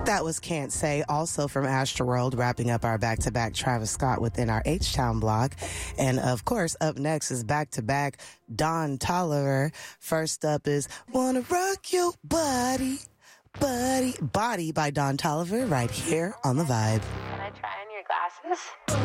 That was Can't Say, also from Astroworld, wrapping up our back-to-back Travis Scott within our H-Town block. And, of course, up next is back-to-back Don Toliver. First up is Wanna Rock Your Body, Body by Don Toliver right here on The Vibe. Can I try on your glasses?